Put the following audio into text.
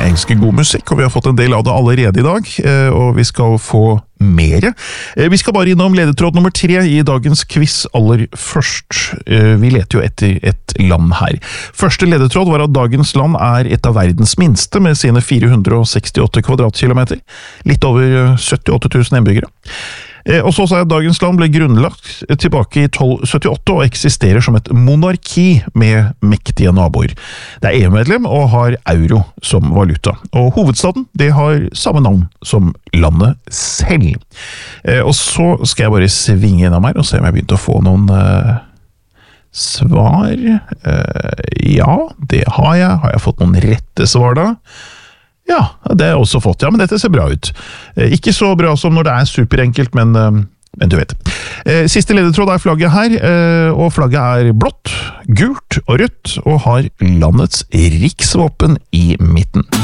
elsker god musikk, og vi har fått en del av det allerede i dag, og vi skal få mere. Vi skal bare innom ledetråd nummer 3 i dagens quiz aller først. Vi leter jo etter et land her. Første ledetråd var at dagens land er et av verdens minste, med sine 468 kvadratkilometer. Litt over 78 000 innbyggere. Og så sa jeg at dagens land ble grunnlagt tilbake i 1278 og eksisterer som et monarki med mektige naboer. Det er EU-medlem og har euro som valuta. Og hovedstaden, det har samme navn som landet selv. Og så skal jeg bare svinge innom her og se om jeg begynte å få noen svar. Ja, det har jeg. Har jeg fått noen rette svar da? Ja, det har jeg også fått, ja, men dette ser bra ut. Ikke så bra som når det er superenkelt, men du vet. Siste ledetråd er flagget her, og flagget er blått, gult og rødt, og har landets riksvåpen i midten.